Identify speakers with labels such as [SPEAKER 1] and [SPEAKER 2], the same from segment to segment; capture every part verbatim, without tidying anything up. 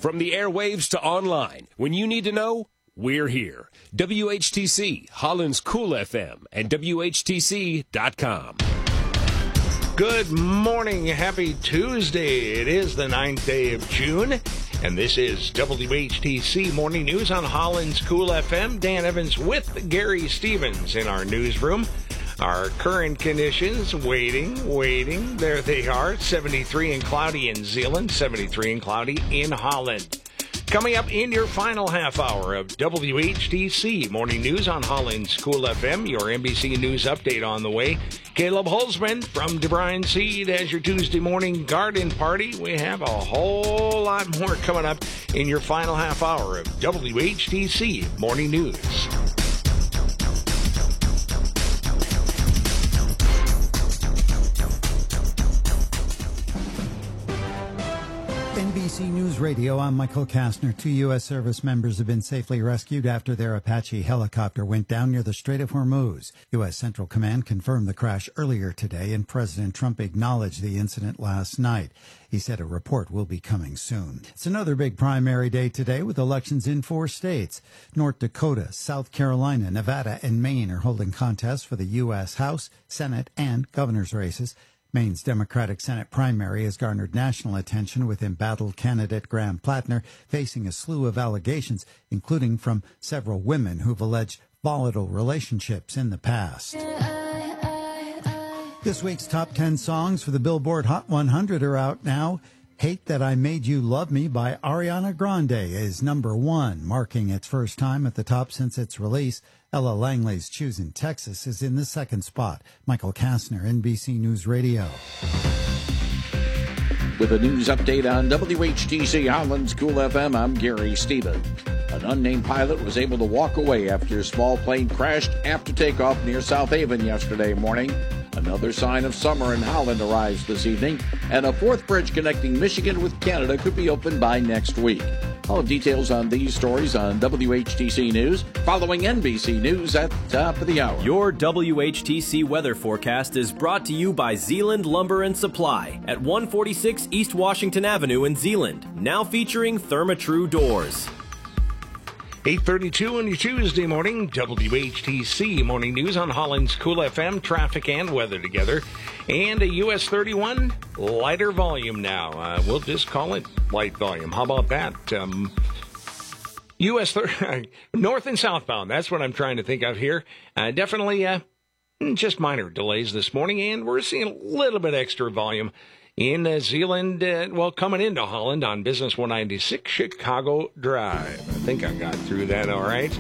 [SPEAKER 1] From the airwaves to online, when you need to know, we're here. W H T C, Holland's Cool F M, and W H T C dot com.
[SPEAKER 2] Good morning. Happy Tuesday. It is the ninth day of June, and this is W H T C Morning News on Holland's Cool F M. Dan Evans with Gary Stevens in our newsroom. Our current conditions, waiting, waiting. There they are, seventy-three and cloudy in Zeeland, seventy-three and cloudy in Holland. Coming up in your final half hour of W H T C Morning News on Holland's Cool F M, your N B C News update on the way. Caleb Holzman from DeBryan Seed as your Tuesday morning garden party. We have a whole lot more coming up in your final half hour of W H T C Morning News.
[SPEAKER 3] N B C News Radio, I'm Michael Kastner. Two U S service members have been safely rescued after their Apache helicopter went down near the Strait of Hormuz. U S Central Command confirmed the crash earlier today, and President Trump acknowledged the incident last night. He said a report will be coming soon. It's another big primary day today with elections in four states. North Dakota, South Carolina, Nevada, and Maine are holding contests for the U S House, Senate, and governor's races. Maine's Democratic Senate primary has garnered national attention, with embattled candidate Graham Plattner facing a slew of allegations, including from several women who've alleged volatile relationships in the past. This week's top ten songs for the Billboard Hot one hundred are out now. Hate That I Made You Love Me by Ariana Grande is number one, marking its first time at the top since its release. Ella Langley's Choosing Texas is in the second spot. Michael Kastner, N B C News Radio.
[SPEAKER 4] With a news update on W H T C Holland's Cool F M, I'm Gary Stevens. An unnamed pilot was able to walk away after a small plane crashed after takeoff near South Haven yesterday morning. Another sign of summer in Holland arrives this evening, and a fourth bridge connecting Michigan with Canada could be opened by next week. All details on these stories on W H T C News, following N B C News at the top of the hour.
[SPEAKER 5] Your W H T C weather forecast is brought to you by Zeeland Lumber and Supply at one forty-six East Washington Avenue in Zeeland, now featuring Therma-Tru doors.
[SPEAKER 2] eight thirty-two on your Tuesday morning, W H T C Morning News on Holland's Cool F M, traffic and weather together. And a U S thirty-one, lighter volume now. Uh, we'll just call it light volume. How about that? Um, U S thirty, north and southbound, that's what I'm trying to think of here. Uh, definitely uh, just minor delays this morning, and we're seeing a little bit extra volume in uh, Zeeland, uh, well, coming into Holland on Business one ninety-six Chicago Drive. I think I got through that all right.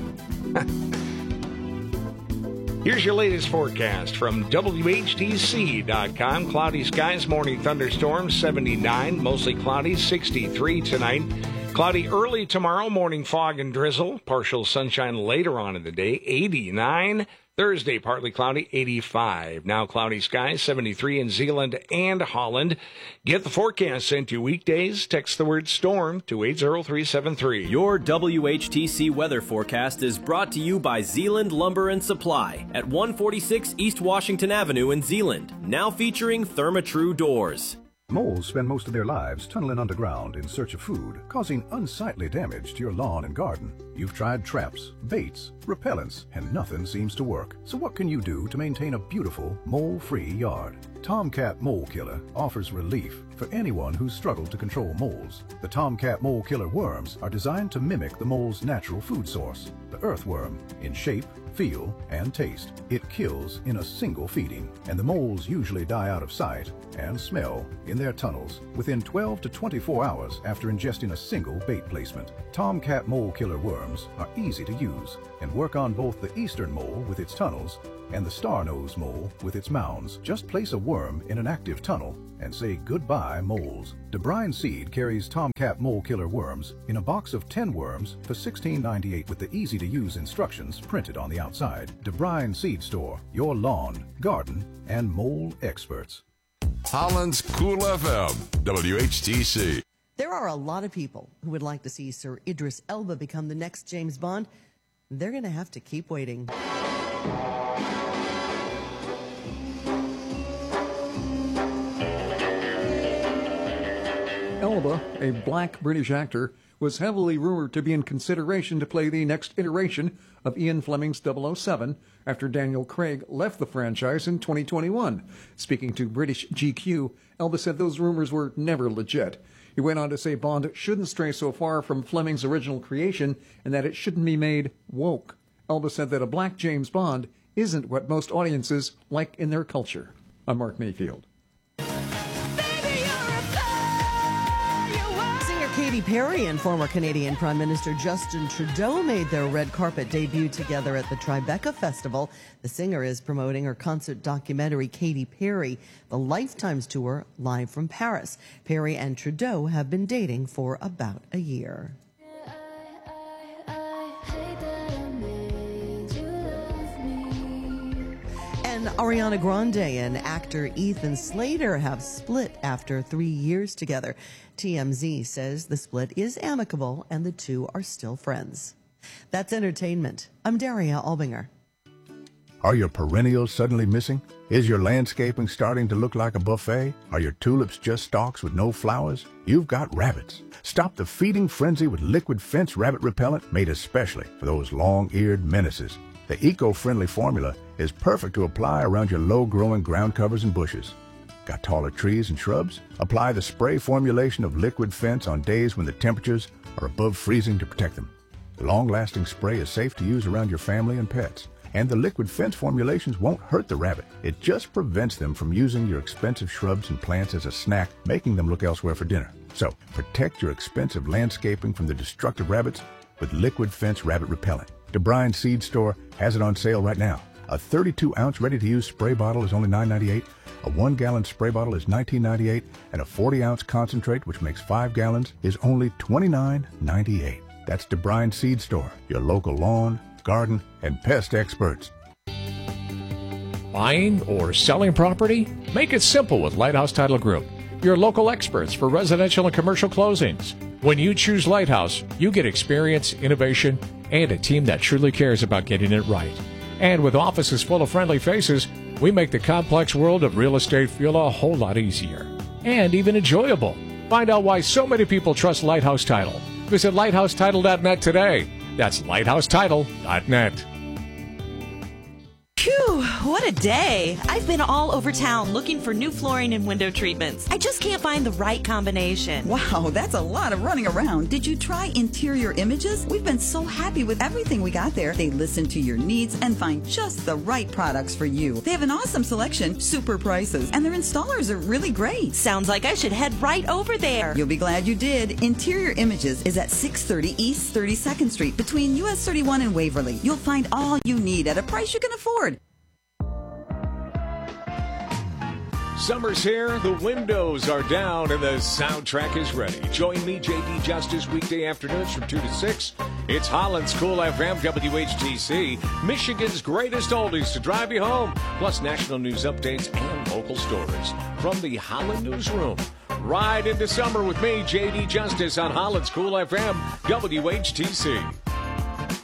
[SPEAKER 2] Here's your latest forecast from W H T C dot com. Cloudy skies, morning thunderstorms, seventy-nine, mostly cloudy, sixty-three tonight. Cloudy early tomorrow, morning fog and drizzle, partial sunshine later on in the day, eighty-nine. Thursday, partly cloudy, eighty-five. Now cloudy skies, seventy-three in Zeeland and Holland. Get the forecast sent to you weekdays. Text the word storm to eight zero three seven three.
[SPEAKER 5] Your W H T C weather forecast is brought to you by Zeeland Lumber and Supply at one forty-six East Washington Avenue in Zeeland, now featuring Therma-Tru doors.
[SPEAKER 6] Moles spend most of their lives tunneling underground in search of food, causing unsightly damage to your lawn and garden. You've tried traps, baits, repellents, and nothing seems to work. So what can you do to maintain a beautiful, mole-free yard? Tomcat Mole Killer offers relief for anyone who's struggled to control moles. The Tomcat Mole Killer worms are designed to mimic the mole's natural food source, the earthworm, in shape, feel, and taste. It kills in a single feeding, and the moles usually die out of sight and smell in their tunnels within twelve to twenty-four hours after ingesting a single bait placement. Tomcat Mole Killer worms are easy to use and work on both the eastern mole with its tunnels and the star-nosed mole with its mounds. Just place a worm in an active tunnel and say goodbye moles. DeBryan Seed carries Tomcat Mole Killer worms in a box of ten worms for sixteen ninety-eight with the easy-to-use instructions printed on the outside. DeBryan Seed Store, your lawn, garden, and mole experts.
[SPEAKER 7] Holland's Cool F M, W H T C.
[SPEAKER 8] There are a lot of people who would like to see Sir Idris Elba become the next James Bond. They're going to have to keep waiting.
[SPEAKER 9] Elba, a black British actor, was heavily rumored to be in consideration to play the next iteration of Ian Fleming's double oh seven after Daniel Craig left the franchise in twenty twenty-one. Speaking to British G Q, Elba said those rumors were never legit. He went on to say Bond shouldn't stray so far from Fleming's original creation and that it shouldn't be made woke. Elba said that a black James Bond isn't what most audiences like in their culture. I'm Mark Mayfield.
[SPEAKER 8] Katy Perry and former Canadian Prime Minister Justin Trudeau made their red carpet debut together at the Tribeca Festival. The singer is promoting her concert documentary, Katy Perry, the Lifetimes Tour, live from Paris. Perry and Trudeau have been dating for about a year. And Ariana Grande and actor Ethan Slater have split after three years together. T M Z says the split is amicable and the two are still friends. That's entertainment. I'm Daria Albinger.
[SPEAKER 6] Are your perennials suddenly missing? Is your landscaping starting to look like a buffet? Are your tulips just stalks with no flowers? You've got rabbits. Stop the feeding frenzy with Liquid Fence Rabbit Repellent, made especially for those long-eared menaces. The eco-friendly formula is perfect to apply around your low-growing ground covers and bushes. Got taller trees and shrubs? Apply the spray formulation of Liquid Fence on days when the temperatures are above freezing to protect them. The long-lasting spray is safe to use around your family and pets. And the Liquid Fence formulations won't hurt the rabbit. It just prevents them from using your expensive shrubs and plants as a snack, making them look elsewhere for dinner. So, protect your expensive landscaping from the destructive rabbits with Liquid Fence Rabbit Repellent. DeBryan Seed Store has it on sale right now. A thirty-two ounce ready-to-use spray bottle is only nine ninety-eight, a one gallon spray bottle is nineteen ninety-eight, and a forty ounce concentrate, which makes five gallons, is only twenty-nine ninety-eight. That's DeBryan Seed Store, your local lawn, garden, and pest experts.
[SPEAKER 10] Buying or selling property? Make it simple with Lighthouse Title Group, your local experts for residential and commercial closings. When you choose Lighthouse, you get experience, innovation, and a team that truly cares about getting it right. And with offices full of friendly faces, we make the complex world of real estate feel a whole lot easier and even enjoyable. Find out why so many people trust Lighthouse Title. Visit lighthouse title dot net today. That's lighthouse title dot net.
[SPEAKER 11] Phew, what a day. I've been all over town looking for new flooring and window treatments. I just can't find the right combination.
[SPEAKER 12] Wow, that's a lot of running around. Did you try Interior Images? We've been so happy with everything we got there. They listen to your needs and find just the right products for you. They have an awesome selection, super prices, and their installers are really great.
[SPEAKER 11] Sounds like I should head right over there.
[SPEAKER 12] You'll be glad you did. Interior Images is at six thirty East thirty-second Street between U S thirty-one and Waverly. You'll find all you need at a price you can afford.
[SPEAKER 1] Summer's here, the windows are down, and the soundtrack is ready. Join me, J D Justice, weekday afternoons from two to six. It's Holland's Cool F M, W H T C, Michigan's greatest oldies to drive you home, plus national news updates and local stories from the Holland Newsroom. Ride into summer with me, J D Justice, on Holland's Cool F M, W H T C.